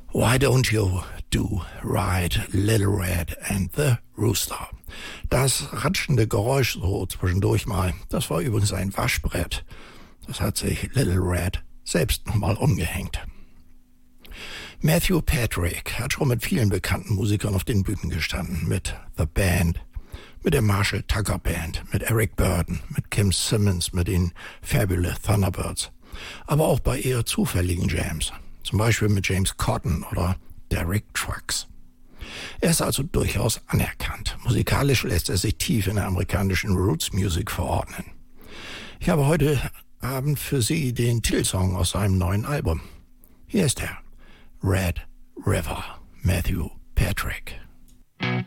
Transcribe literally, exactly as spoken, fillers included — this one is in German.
Why don't you do right, Little Red and the Rooster? Das ratschende Geräusch so zwischendurch mal, das war übrigens ein Waschbrett. Das hat sich Little Red selbst nochmal umgehängt. Matthew Patrick hat schon mit vielen bekannten Musikern auf den Bühnen gestanden. Mit The Band, mit der Marshall Tucker Band, mit Eric Burdon, mit Kim Simmons, mit den Fabulous Thunderbirds. Aber auch bei eher zufälligen Jams. Zum Beispiel mit James Cotton oder Derek Trucks. Er ist also durchaus anerkannt. Musikalisch lässt er sich tief in der amerikanischen Roots Music verordnen. Ich habe heute Abend für Sie den Titelsong aus seinem neuen Album. Hier ist er. Red River, Matthew Patrick.